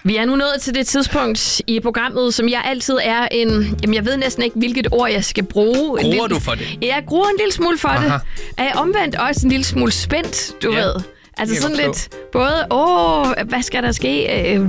Vi er nu nået til det tidspunkt i programmet, som jeg altid er en... Jamen, jeg ved næsten ikke, hvilket ord jeg skal bruge. Gruer du for det? Jeg gruer en lille smule for det. Er jeg omvendt også en lille smule spændt, du ved? Altså sådan lidt... Både, hvad skal der ske?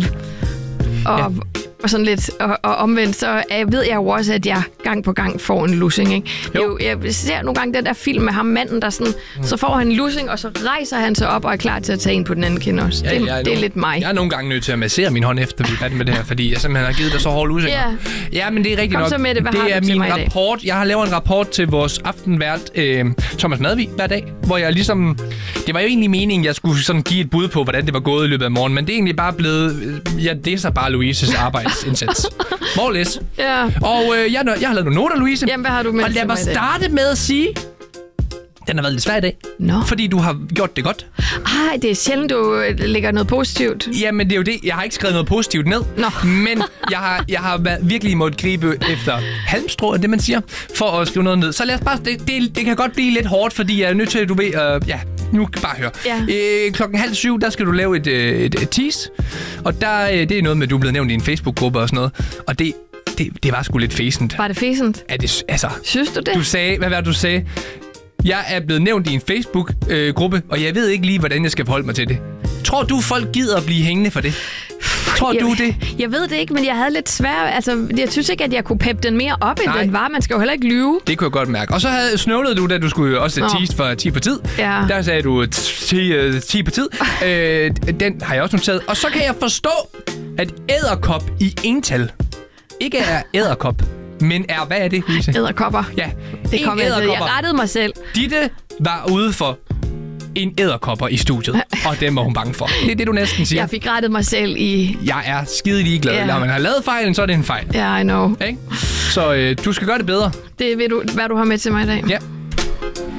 Og sådan lidt, og omvendt, så ved jeg jo også, at jeg gang på gang får en lussing, ikke? Jeg ser nogle gange den der film med ham, manden, der sådan, så får han en lussing, og så rejser han sig op og er klar til at tage en på den anden kind også. Det er lidt mig. Jeg er nogle gange nødt til at massere min hånd efter, vi er færdige med det her, fordi jeg simpelthen har givet dig så hårde lussinger. Ja, men det er rigtigt nok. Så med det. Hvad det har er du til min mig rapport. Jeg har lavet en rapport til vores aftenvært, Thomas Madvig, hver dag, hvor jeg ligesom... Det var jo egentlig meningen, jeg skulle sådan give et bud på, hvordan det var gået i løbet af morgen, men det er egentlig bare blevet... det er så bare Louises arbejdsindsats. More or less. Ja. Og jeg har lavet nogle noter, Louise. Jamen, hvad har du med? Og lad mig starte med at sige, den har været lidt svær i dag. Fordi du har gjort det godt. Ej, det er sjældent, du lægger noget positivt. Jamen, det er jo det. Jeg har ikke skrevet noget positivt ned. Men jeg har virkelig måttet gribe efter halmstrå, det man siger, for at skrive noget ned. Så lad os bare... Det kan godt blive lidt hårdt, fordi jeg er nødt til, at du ved... nu kan bare høre. Ja. 6:30, der skal du lave et tease. Og det er noget med, at du er blevet nævnt i en Facebook-gruppe og sådan noget. Og det var sgu lidt fæsent. Var det fæsent? Synes du det? Du sagde... Hvad var det, du sagde? Jeg er blevet nævnt i en Facebook-gruppe, og jeg ved ikke lige, hvordan jeg skal forholde mig til det. Tror du, folk gider at blive hængende for det? Tror du det? Jeg ved det ikke, men jeg havde lidt svært... Altså, jeg synes ikke, at jeg kunne peppe den mere op, end den var. Man skal jo heller ikke lyve. Det kunne jeg godt mærke. Og så snøvlede du, da du skulle også tease for 10 på tid. Ja. Der sagde du 10 på tid. Den har jeg også noteret. Og så kan jeg forstå, at edderkop i ental ikke er edderkop, men hvad er det, Louise? Edderkopper. Ja. Det kom jeg rettede mig selv. Ditte var ude for en edderkopper i studiet, og dem var hun bange for. Det er det, du næsten siger. Jeg fik rettet mig selv i... Jeg er skide ligeglad. Yeah. Når man har lavet fejlen, så er det en fejl. Ja, I know. Okay? Så du skal gøre det bedre. Det ved du, hvad du har med til mig i dag. Ja.